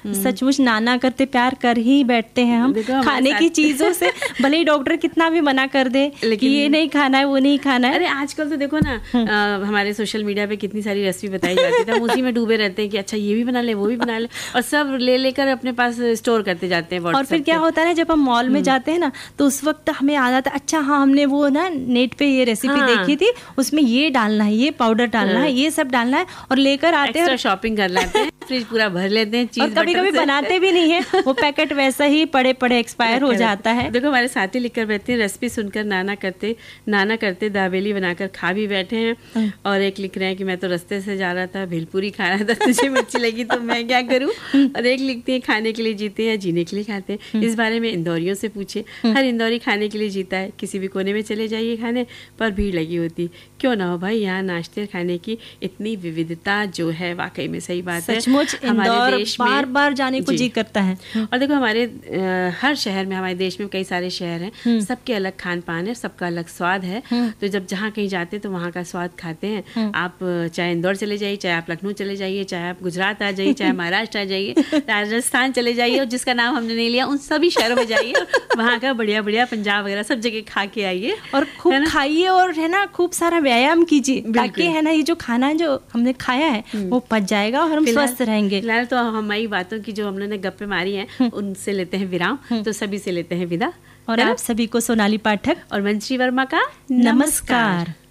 सचमुच नाना करते प्यार कर ही बैठते हैं हम खाने की चीजों से। भले ही डॉक्टर कितना भी मना कर दे कि ये नहीं खाना है, वो नहीं खाना है। अरे आजकल तो देखो ना, हमारे सोशल मीडिया पे कितनी सारी रेसिपी बताई जाती है, हम उसी में डूबे रहते हैं कि अच्छा ये भी बना ले, वो भी बना ले, और सब ले लेकर अपने पास स्टोर करते जाते हैं। और फिर क्या होता है ना, जब हम मॉल में जाते हैं ना, तो उस वक्त हमें याद आता है अच्छा हाँ हमने वो ना नेट पे ये रेसिपी देखी थी, उसमें ये डालना है, ये पाउडर डालना है, ये सब डालना है, और लेकर आते हैं, शॉपिंग कर लेते हैं, फ्रिज पूरा भर लेते हैं, और कभी कभी बनाते भी नहीं है, वो पैकेट वैसा ही पड़े पड़े एक्सपायर हो जाता है। देखो हमारे साथी लिखकर बैठते हैं, रेसिपी सुनकर नाना करते दाबेली बनाकर खा भी बैठे हैं। और एक लिख रहे हैं कि मैं तो रास्ते से जा रहा था, भेलपुरी खा रहा था, तुझे मिर्ची लगी तो मैं क्या करूं। और एक लिखते हैं खाने के लिए जीते हैं, जीने के लिए खाते हैं। इस बारे में इंदौरियों से पूछे, हर इंदौरी खाने के लिए जीता है, किसी भी कोने में चले जाइए खाने पर भीड़ लगी होती, क्यों ना हो भाई, यहाँ नाश्ते खाने की इतनी विविधता जो है, वाकई में सही बात है। सचमुच हमारे देश में बार बार जाने को जी करता है। और देखो हमारे हर शहर में, हमारे देश में कई सारे शहर हैं, सबके अलग खान पान है, सबका अलग स्वाद है। तो जब जहाँ कहीं जाते हैं तो वहाँ का स्वाद खाते हैं। आप चाहे इंदौर चले जाइए, चाहे आप लखनऊ चले जाइए, चाहे आप गुजरात आ जाइए, चाहे महाराष्ट्र आ जाइए, राजस्थान चले जाइए, और जिसका नाम हमने नहीं लिया उन सभी शहरों में जाइए, वहाँ का बढ़िया बढ़िया पंजाब वगैरह सब जगह खा के आइए, और खूब खाइए, और है ना खूब सारा व्यायाम कीजिए, ताकि है ना ये जो खाना जो हमने खाया है वो पच जाएगा और हम स्वस्थ रहेंगे। फिलहाल तो हमारी बातों की जो हम लोगों ने गप्पे मारी हैं उनसे लेते हैं विराम, तो सभी से लेते हैं विदा। और आप सभी को सोनाली पाठक और मंश्री वर्मा का नमस्कार।